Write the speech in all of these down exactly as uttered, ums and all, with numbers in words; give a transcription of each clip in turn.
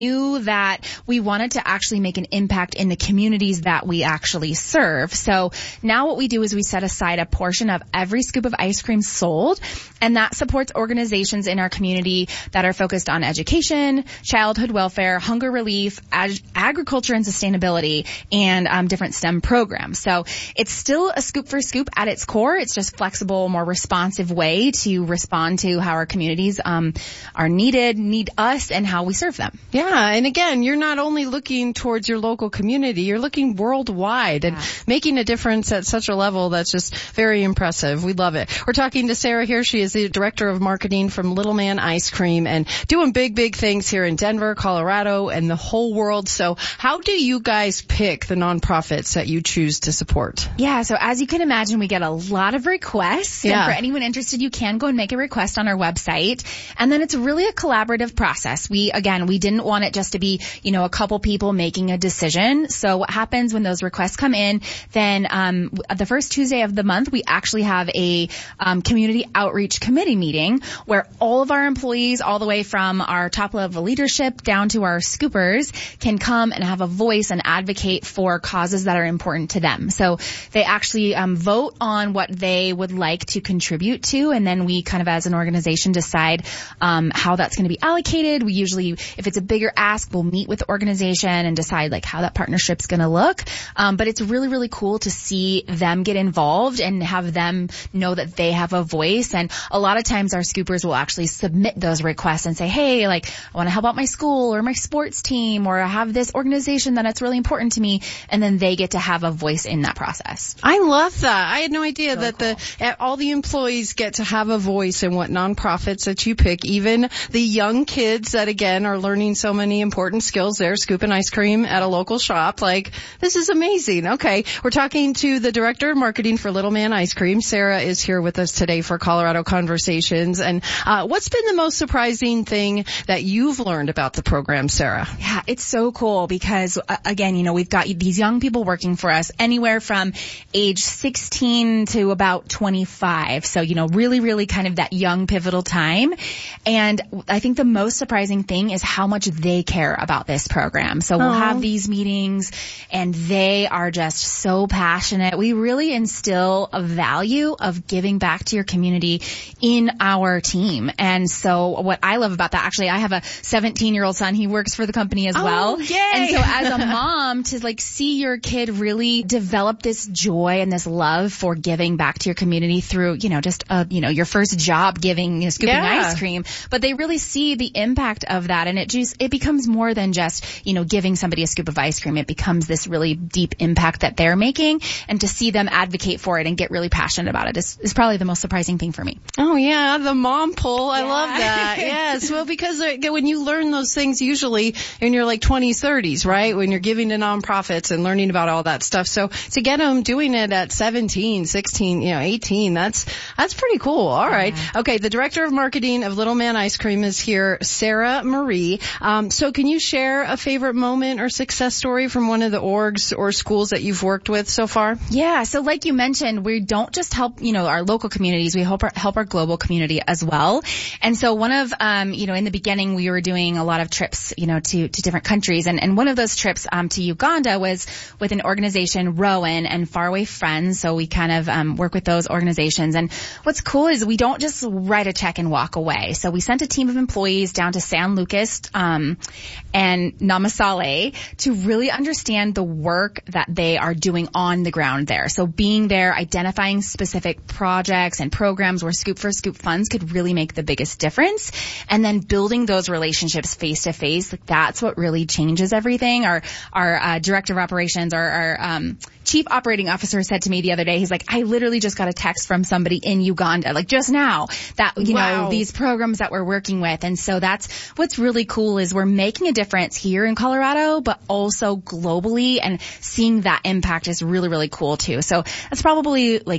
knew that we wanted to actually make an impact in the communities that we actually serve. So now what we do is we set aside a portion of every scoop of ice cream sold, and that supports organizations in our community that are focused on education, childhood welfare, hunger relief, ag- agriculture and sustainability, and um, different STEM programs. So it's still a scoop for scoop at its core. It's just flexible, more responsive way to respond to how our communities um, are needed, need us, and how we serve them. Yeah. Yeah, and again, you're not only looking towards your local community, you're looking worldwide and yeah. making a difference at such a level that's just very impressive. We love it. We're talking to Sarah here. She is the Director of Marketing from Little Man Ice Cream and doing big, big things here in Denver, Colorado, and the whole world. So how do you guys pick the nonprofits that you choose to support? Yeah, so as you can imagine, we get a lot of requests. Yeah. And for anyone interested, you can go and make a request on our website. And then it's really a collaborative process. We, again, we didn't want it just to be, you know, a couple people making a decision. So what happens when those requests come in, then um the first Tuesday of the month, we actually have a um community outreach committee meeting where all of our employees, all the way from our top level leadership down to our scoopers, can come and have a voice and advocate for causes that are important to them. So they actually um vote on what they would like to contribute to, and then we kind of as an organization decide um how that's going to be allocated. We usually, if it's a bigger ask, we'll meet with the organization and decide like how that partnership's going to look. Um, but it's really, really cool to see them get involved and have them know that they have a voice. And a lot of times our scoopers will actually submit those requests and say, hey, like I want to help out my school or my sports team, or I have this organization that it's really important to me. And then they get to have a voice in that process. I love that. I had no idea Really that cool. the all the employees get to have a voice in what nonprofits that you pick, even the young kids that again are learning so many important skills there, scooping ice cream at a local shop. Like, this is amazing. Okay. We're talking to the Director of Marketing for Little Man Ice Cream. Sarah is here with us today for Colorado Conversations. And uh what's been the most surprising thing that you've learned about the program, Sarah? Yeah, it's so cool because, uh, again, you know, we've got these young people working for us anywhere from age sixteen to about twenty-five. So, you know, really, really kind of that young pivotal time. And I think the most surprising thing is how much they care about this program. So we'll Aww. have these meetings and they are just so passionate. We really instill a value of giving back to your community in our team. And so what I love about that, actually, I have a seventeen year old son. He works for the company as oh, well. Yay. And so as a mom, to like see your kid really develop this joy and this love for giving back to your community through, you know, just, uh, you know, your first job giving, you know, scooping yeah. ice cream, but they really see the impact of that. And it just, it becomes more than just, you know, giving somebody a scoop of ice cream. It becomes this really deep impact that they're making, and to see them advocate for it and get really passionate about it is, is probably the most surprising thing for me. Oh yeah, the mom pull. I Yeah. love that. Yes. Well, because when you learn those things usually in your like twenties, thirties, right? When you're giving to nonprofits and learning about all that stuff. So to get them doing it at seventeen, sixteen, you know, eighteen, that's, that's pretty cool. All right. Yeah. Okay. The Director of Marketing of Little Man Ice Cream is here, Sarah Marie. Um, so can you share a favorite moment or success story from one of the orgs or schools that you've worked with so far? Yeah. So like you mentioned, we don't just help, you know, our local communities. We help our, help our global community as well. And so one of, um, you know, in the beginning, we were doing a lot of trips, you know, to, to different countries. And, and one of those trips, um, to Uganda was with an organization, Rowan and Faraway Friends. So we kind of, um, work with those organizations. And what's cool is we don't just write a check and walk away. So we sent a team of employees down to San Lucas, um, and Namasale to really understand the work that they are doing on the ground there. So being there, identifying specific projects and programs where Scoop for Scoop funds could really make the biggest difference. And then building those relationships face to face, like that's what really changes everything. Our, our, uh, director of operations, our, our, um, chief operating officer said to me the other day, he's like, I literally just got a text from somebody in Uganda, like just now, that, you wow. know, these programs that we're working with. And so that's what's really cool is we're making a difference here in Colorado, but also globally, and seeing that impact is really, really cool too. So that's probably like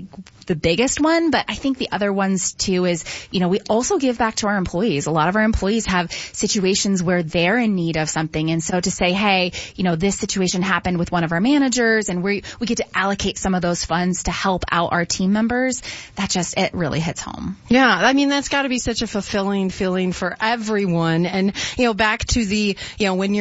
the biggest one, but I think the other ones too is, you know, we also give back to our employees. A lot of our employees have situations where they're in need of something. And so to say, hey, you know, this situation happened with one of our managers and we we get to allocate some of those funds to help out our team members, that just, it really hits home. Yeah, I mean, that's got to be such a fulfilling feeling for everyone. And, you know, back to the, you know, when you're